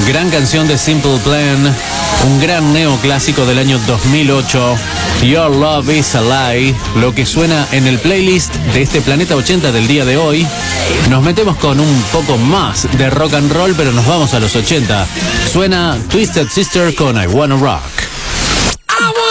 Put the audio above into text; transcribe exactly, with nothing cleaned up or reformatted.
Gran canción de Simple Plan, un gran neoclásico del año dos mil ocho, Your Love Is a Lie, lo que suena en el playlist de este Planeta ochenta del día de hoy. Nos metemos con un poco más de rock and roll, pero nos vamos a los ochenta. Suena Twisted Sister con I Wanna Rock.